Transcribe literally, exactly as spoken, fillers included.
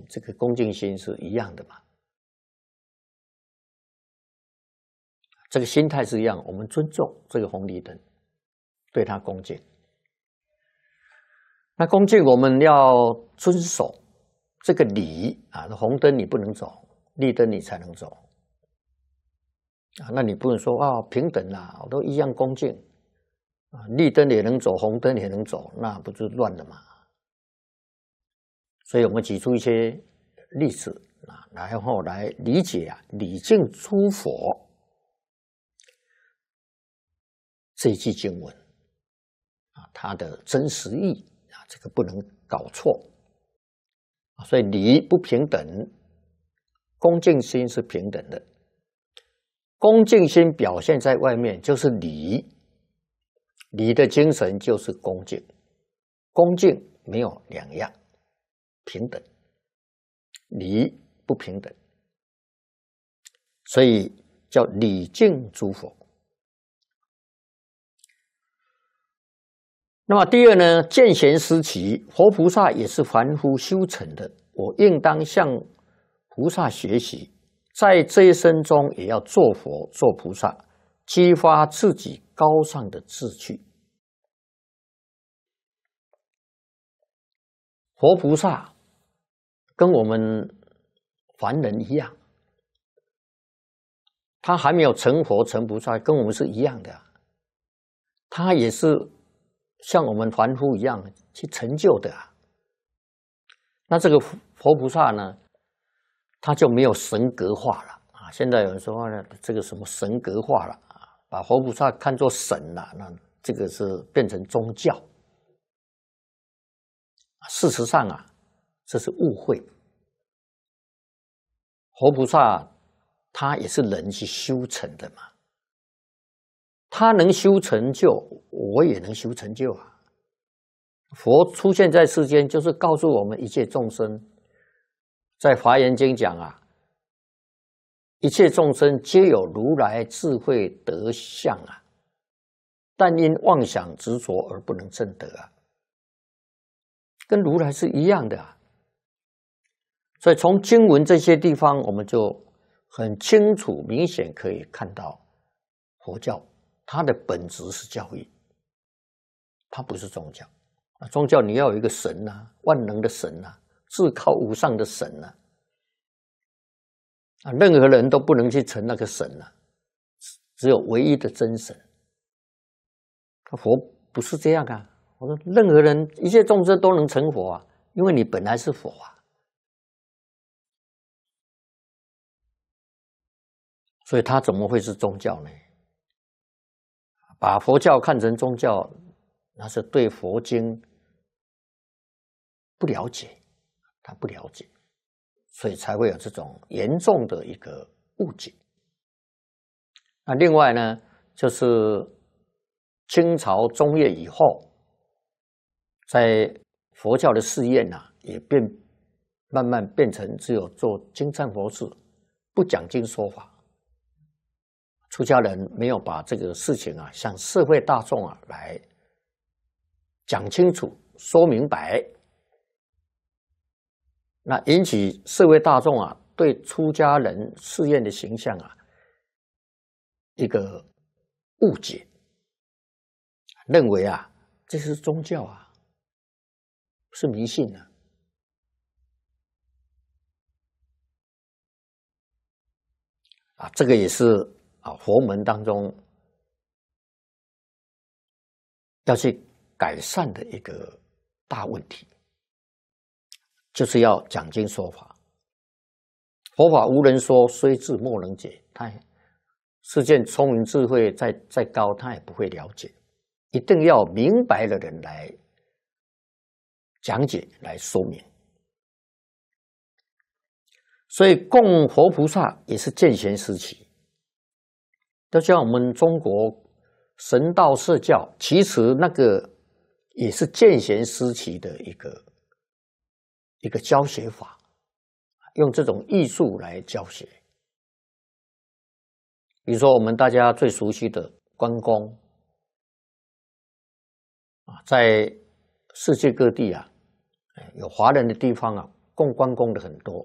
这个恭敬心是一样的嘛。这个心态是一样，我们尊重这个红绿灯，对它恭敬。那恭敬我们要遵守这个礼啊，红灯你不能走，绿灯你才能走啊。那你不能说啊平等啦，我都一样恭敬啊，绿灯也能走，红灯也能走，那不就乱了吗？所以我们举出一些例子啊，然后来理解啊礼敬诸佛这一句经文啊，它的真实意啊，这个不能搞错啊。所以礼不平等，恭敬心是平等的。恭敬心表现在外面就是礼，礼的精神就是恭敬，恭敬没有两样，平等，礼不平等，所以叫礼敬诸佛。那么第二呢，见贤思齐，活菩萨也是凡夫修成的，我应当向菩萨学习，在这一生中也要做佛做菩萨，激发自己高尚的志趣。活菩萨跟我们凡人一样，他还没有成佛成菩萨，跟我们是一样的，他也是像我们凡夫一样去成就的啊。那这个佛菩萨呢，他就没有神格化了啊。现在有人说呢，这个什么神格化了啊，把佛菩萨看作神了，那这个是变成宗教。事实上啊，这是误会。活菩萨他也是人去修成的嘛，他能修成就，我也能修成就啊。佛出现在世间，就是告诉我们一切众生，在《华严经》讲啊，一切众生皆有如来智慧德相啊，但因妄想执着而不能证得啊，跟如来是一样的啊。所以从经文这些地方，我们就很清楚明显可以看到，佛教它的本质是教义，它不是宗教。宗教你要有一个神啊，万能的神啊，至高无上的神啊，啊，任何人都不能去成那个神啊，只有唯一的真神。佛不是这样啊，我说任何人一切众生都能成佛啊，因为你本来是佛啊。所以它怎么会是宗教呢？把佛教看成宗教，那是对佛经不了解，他不了解，所以才会有这种严重的一个误解。那另外呢，就是清朝中叶以后，在佛教的寺院啊，也变慢慢变成只有做经忏佛事，不讲经说法。出家人没有把这个事情啊，向社会大众啊来讲清楚、说明白，那引起社会大众啊对出家人寺院的形象啊一个误解，认为啊这是宗教啊，是迷信啊。啊，这个也是啊佛门当中要去改善的一个大问题，就是要讲经说法。佛法无人说，虽智莫能解。他世间聪明智慧再再高，他也不会了解。一定要明白的人来讲解、来说明。所以供佛菩萨也是见贤思齐。就像我们中国神道社教，其实那个也是见贤思齐的一个一个教学法，用这种艺术来教学。比如说我们大家最熟悉的关公啊，在世界各地啊，有华人的地方啊， 供关公的很多。